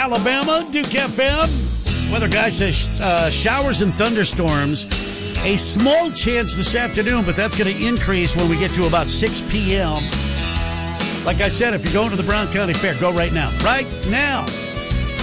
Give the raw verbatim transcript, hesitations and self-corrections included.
Alabama, Duke F M. Weather guy says uh, showers and thunderstorms. A small chance this afternoon, but that's going to increase when we get to about six p.m. Like I said, if you're going to the Brown County Fair, go right now. Right now.